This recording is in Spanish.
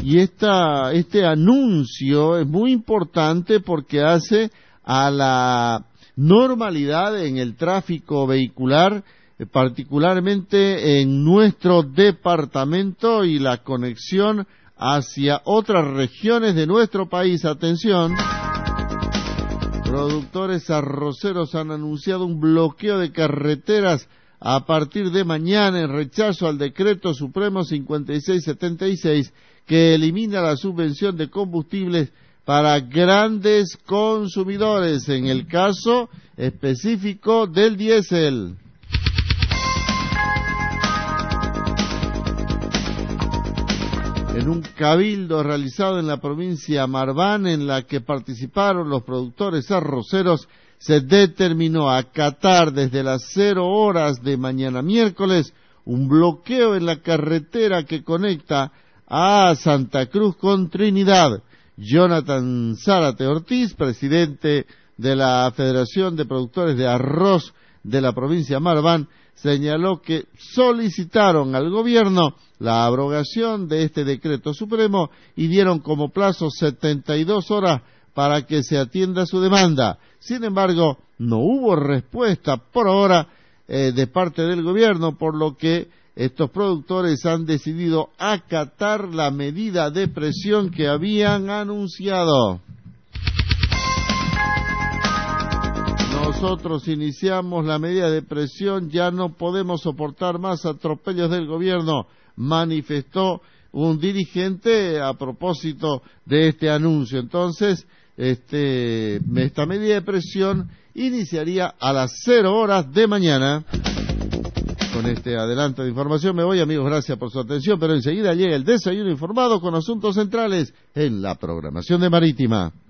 Y este anuncio es muy importante porque hace a la normalidad en el tráfico vehicular, particularmente en nuestro departamento y la conexión hacia otras regiones de nuestro país. Atención, productores arroceros han anunciado un bloqueo de carreteras a partir de mañana en rechazo al decreto supremo 5676 que elimina la subvención de combustibles para grandes consumidores, en el caso específico del diésel. En un cabildo realizado en la provincia Marván, en la que participaron los productores arroceros, se determinó acatar desde las 0 horas de mañana miércoles un bloqueo en la carretera que conecta a Santa Cruz con Trinidad. Jonathan Zárate Ortiz, presidente de la Federación de Productores de Arroz de la provincia Marván, señaló que solicitaron al gobierno la abrogación de este decreto supremo y dieron como plazo 72 horas para que se atienda su demanda. Sin embargo, no hubo respuesta por ahora de parte del gobierno, por lo que estos productores han decidido acatar la medida de presión que habían anunciado. Nosotros iniciamos la medida de presión, ya no podemos soportar más atropellos del gobierno, manifestó un dirigente a propósito de este anuncio. Entonces, esta medida de presión iniciaría a las 0 horas de mañana. Con este adelanto de información me voy, amigos, gracias por su atención, pero enseguida llega el desayuno informado con asuntos centrales en la programación de Marítima.